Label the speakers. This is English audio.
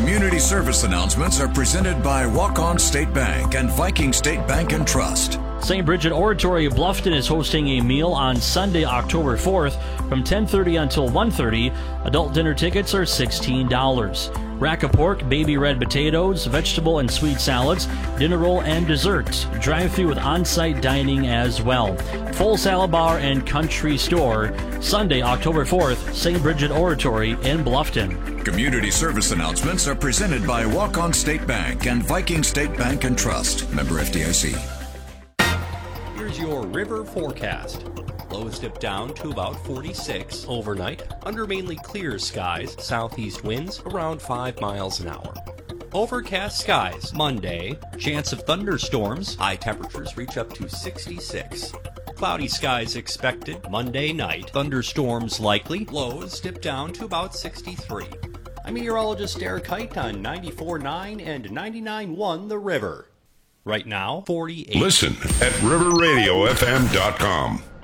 Speaker 1: Community service announcements are presented by Walk-On State Bank and Viking State Bank and Trust.
Speaker 2: St. Bridget Oratory of Bluffton is hosting a meal on Sunday, October 4th from 10:30 until 1:30. Adult dinner tickets are $16. Rack of pork, baby red potatoes, vegetable and sweet salads, dinner roll and desserts. Drive-through with on-site dining as well. Full salad bar and country store. Sunday, October 4th, St. Bridget Oratory in Bluffton.
Speaker 1: Community service announcements are presented by Walk-On State Bank and Viking State Bank and Trust. Member FDIC.
Speaker 3: Here's your river forecast. Lows dip down to about 46 overnight, under mainly clear skies, southeast winds around 5 miles an hour. Overcast skies Monday, chance of thunderstorms, high temperatures reach up to 66. Cloudy skies expected Monday night, thunderstorms likely, lows dip down to about 63. I'm meteorologist Derek Height on 94.9 and 99.1 The River. Right now, 48.
Speaker 4: Listen at riverradiofm.com.